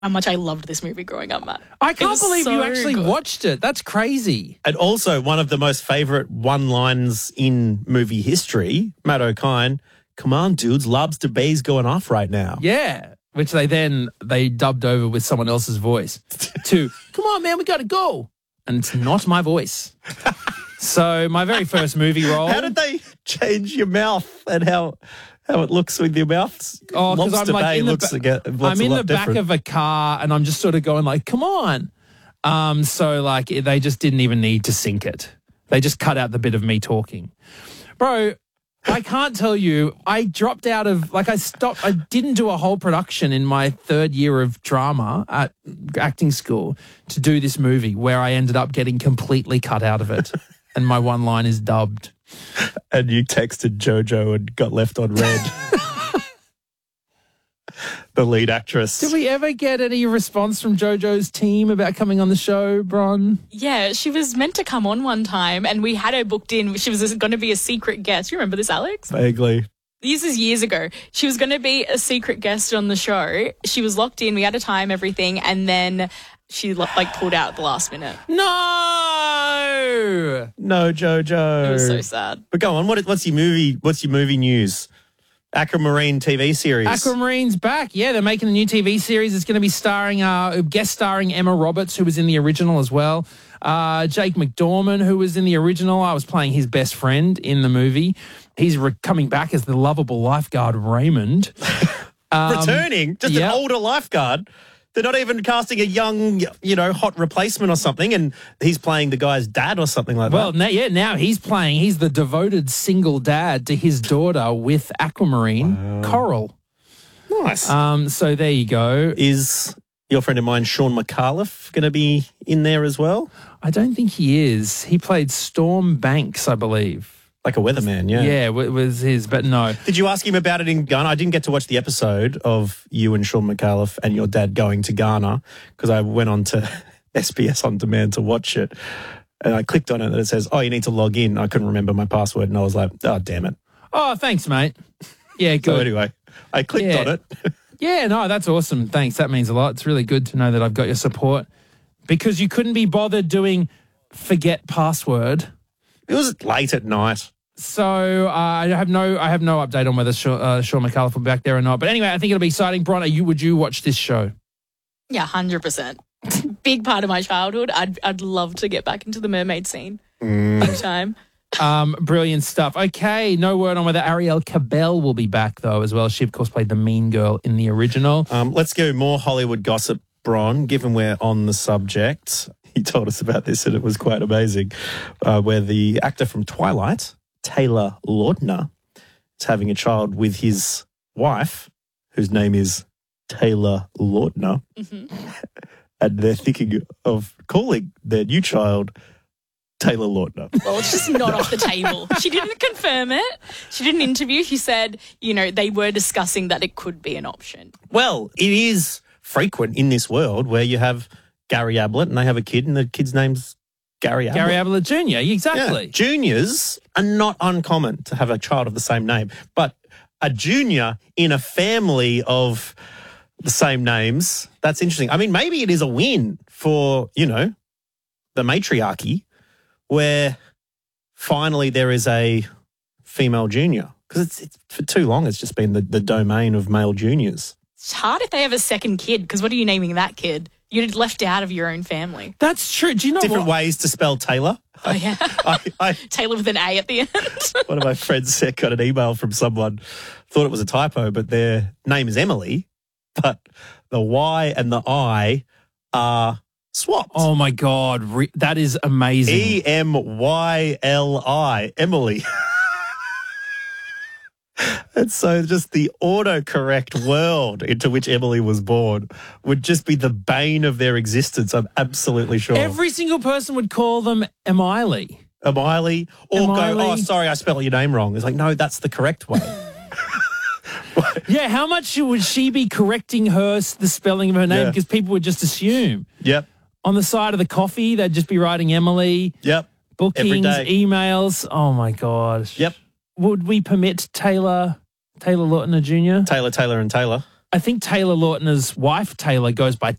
how much I loved this movie growing up, Matt. I can't was believe you so actually good. watched it. That's crazy. And also one of the most favourite one-lines in movie history, Matt O'Kine, come on, dudes, lobster bay's going off right now. Yeah. Which they dubbed over with someone else's voice to, come on, man, we got to go. And it's not my voice. So my very first movie role. How did they change your mouth and how it looks with your mouth? Oh, because Lobster I'm like Bay in looks I'm in the back of a car and I'm just sort of going like, come on. So like they just didn't even need to sync it. They just cut out the bit of me talking. Bro, I can't tell you, I dropped out of, like I didn't do a whole production in my third year of drama at acting school to do this movie where I ended up getting completely cut out of it. And my one line is dubbed. And you texted JoJo and got left on red. The lead actress. Did we ever get any response from JoJo's team about coming on the show, Bron? Yeah, she was meant to come on one time and we had her booked in. She was going to be a secret guest. You remember this, Alex? Vaguely. This is years ago. She was going to be a secret guest on the show. She was locked in. We had a time, everything. And then she pulled out at the last minute. No, JoJo. It was so sad. But go on. What's your movie news? Aquamarine TV series. Aquamarine's back. Yeah, they're making a new TV series. It's going to be guest starring Emma Roberts, who was in the original as well. Jake McDorman, who was in the original. I was playing his best friend in the movie. He's coming back as the lovable lifeguard Raymond. Returning? Just an older lifeguard? They're not even casting a young, hot replacement or something, and he's playing the guy's dad or something like that. Well, now he's the devoted single dad to his daughter with Aquamarine, Coral. Nice. So there you go. Is your friend of mine, Sean McAuliffe, going to be in there as well? I don't think he is. He played Storm Banks, I believe. Like a weatherman, yeah. Yeah, was his, but no. Did you ask him about it in Ghana? I didn't get to watch the episode of you and Sean McAuliffe and your dad going to Ghana because I went on to SBS On Demand to watch it. And I clicked on it and it says, you need to log in. I couldn't remember my password and I was like, oh, damn it. Oh, thanks, mate. Yeah, good. So anyway, I clicked on it. Yeah, no, that's awesome. Thanks. That means a lot. It's really good to know that I've got your support because you couldn't be bothered doing forget password. It was late at night. So I have no update on whether Sean McAuliffe will be back there or not. But anyway, I think it'll be exciting. Bron, would you watch this show? Yeah, 100%. Big part of my childhood. I'd love to get back into the mermaid scene anytime. Brilliant stuff. Okay, no word on whether Ariel Cabell will be back, though, as well. She, of course, played the mean girl in the original. Let's go more Hollywood gossip, Bron, given we're on the subject. He told us about this and it was quite amazing, where the actor from Twilight, Taylor Lautner, is having a child with his wife, whose name is Taylor Lautner. Mm-hmm. And they're thinking of calling their new child Taylor Lautner. Well, it's just not off the table. She didn't confirm it. She did an interview. She said, they were discussing that it could be an option. Well, it is frequent in this world where you have Gary Ablett and they have a kid and the kid's name's Gary Ablett. Gary Ablett Jr., exactly. Yeah. Juniors are not uncommon to have a child of the same name, but a junior in a family of the same names, that's interesting. I mean, maybe it is a win for, the matriarchy where finally there is a female junior because it's for too long it's just been the domain of male juniors. It's hard if they have a second kid because what are you naming that kid? You're left out of your own family. That's true. Do you know different ways to spell Taylor? Oh, yeah. Taylor with an A at the end. One of my friends got an email from someone, thought it was a typo, but their name is Emily, but the Y and the I are swapped. Oh, my God. That is amazing. Emyli, Emily. And so just the autocorrect world into which Emily was born would just be the bane of their existence, I'm absolutely sure. Every single person would call them Emily. Emily, or go, oh, sorry, I spelled your name wrong. It's like, no, that's the correct way. Yeah, how much would she be correcting the spelling of her name? Because people would just assume. Yep. On the side of the coffee, they'd just be writing Emily. Yep. Bookings, emails. Oh, my gosh. Yep. Would we permit Taylor Lautner Jr.? Taylor, and Taylor. I think Taylor Lautner's wife, Taylor, goes by